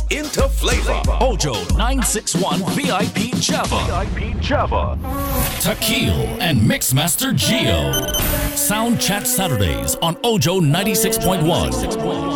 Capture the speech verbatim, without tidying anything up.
into flavor. Ojo nine six one V I P Java. V I P Java. Takil and Mixmaster Geo. Sound Chat Saturdays on Ojo ninety-six point one.